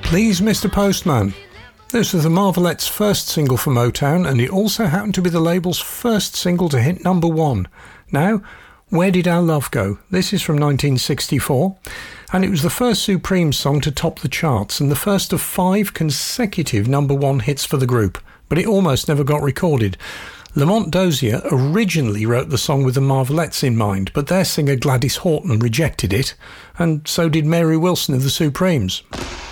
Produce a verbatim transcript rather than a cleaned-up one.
Please Mister Postman. This was the Marvelettes' first single for Motown, and it also happened to be the label's first single to hit number one. Now, Where Did Our Love Go? This is from nineteen sixty-four, and it was the first Supreme song to top the charts and the first of five consecutive number one hits for the group, but it almost never got recorded. Lamont Dozier originally wrote the song with the Marvelettes in mind, but their singer Gladys Horton rejected it, and so did Mary Wilson of the Supremes.